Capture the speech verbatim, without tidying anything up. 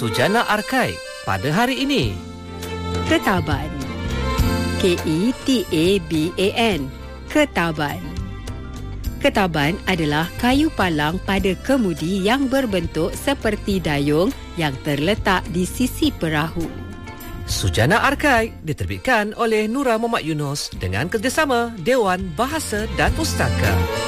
Sujana Arkai pada hari ini. Ketaban. K E T A B A N. Ketaban. Ketaban adalah kayu palang pada kemudi yang berbentuk seperti dayung yang terletak di sisi perahu. Sujana Arkai diterbitkan oleh Nura Muhammad Yunus dengan kerjasama Dewan Bahasa dan Pustaka.